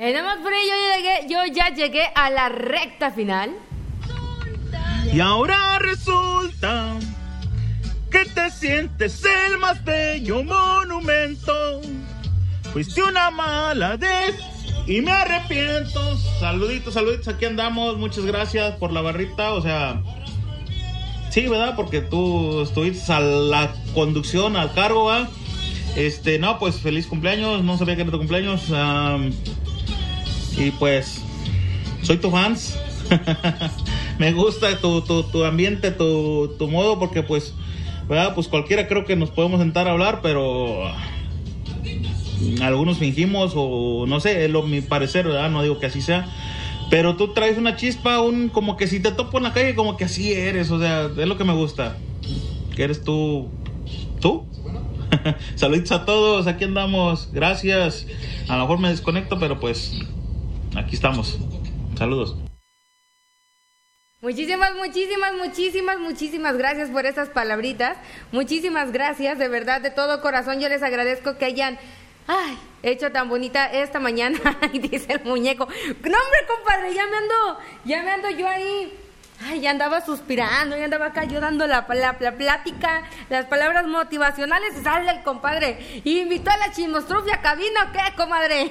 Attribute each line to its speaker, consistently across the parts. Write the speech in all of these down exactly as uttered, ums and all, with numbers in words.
Speaker 1: Y nada más por ello yo, llegué, yo ya llegué a la recta final.
Speaker 2: Y ahora resulta que te sientes el más bello monumento. Fuiste una mala vez y me arrepiento. Saluditos, saluditos, aquí andamos. Muchas gracias por la barrita, o sea... Sí, ¿verdad? Porque tú estuviste a la conducción, al cargo, ¿verdad? Este, no, pues feliz cumpleaños. No sabía que era tu cumpleaños. Um, y pues, soy tu fans. Me gusta tu, tu, tu ambiente, tu, tu modo, porque pues, ¿verdad? Pues cualquiera creo que nos podemos sentar a hablar, pero algunos fingimos o no sé, es lo mi parecer, ¿verdad? No digo que así sea. Pero tú traes una chispa, un como que si te topo en la calle, como que así eres, o sea, es lo que me gusta. Que eres tú, tú. Saludos a todos, aquí andamos, gracias. A lo mejor me desconecto, pero pues aquí estamos. Saludos.
Speaker 1: Muchísimas, muchísimas, muchísimas, muchísimas gracias por esas palabritas. Muchísimas gracias, de verdad, de todo corazón. Yo les agradezco que hayan... Ay, hecho tan bonita esta mañana, y dice el muñeco. No, hombre, compadre, ya me ando, ya me ando yo ahí. Ay, ya andaba suspirando, ya andaba acá yo dando la, la, la plática, las palabras motivacionales, y sale el compadre. Y invitó a la chismostrufia a cabina, ¿o qué, comadre?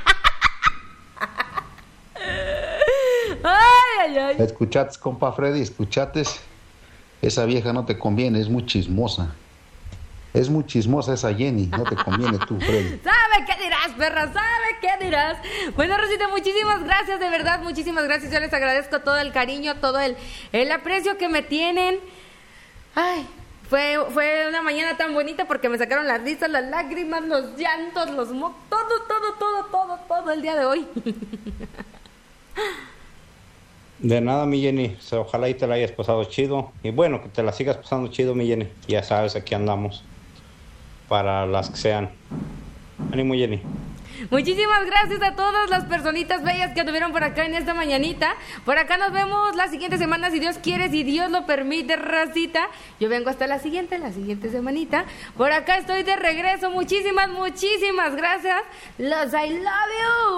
Speaker 1: Ay, ay, ay.
Speaker 3: Escuchates, compa Freddy, escuchates. Esa vieja no te conviene, es muy chismosa. Es muy chismosa esa Jenny, no te conviene tú, Freddy.
Speaker 1: ¿Sabe qué dirás, perra? ¿Sabe qué dirás? Bueno, Rosita, muchísimas gracias, de verdad, muchísimas gracias. Yo les agradezco todo el cariño, todo el, el aprecio que me tienen. Ay, fue, fue una mañana tan bonita porque me sacaron las risas, las lágrimas, los llantos, los mo... Todo, todo, todo, todo, todo el día de hoy.
Speaker 4: De nada, mi Jenny. Ojalá y te la hayas pasado chido. Y bueno, que te la sigas pasando chido, mi Jenny. Ya sabes, aquí andamos. Para las que sean. Ánimo, Jenny.
Speaker 1: Muchísimas gracias a todas las personitas bellas que estuvieron por acá en esta mañanita. Por acá nos vemos la siguiente semana, si Dios quiere, si Dios lo permite, racita. Yo vengo hasta la siguiente, la siguiente semanita. Por acá estoy de regreso. Muchísimas, muchísimas gracias. Los I love you.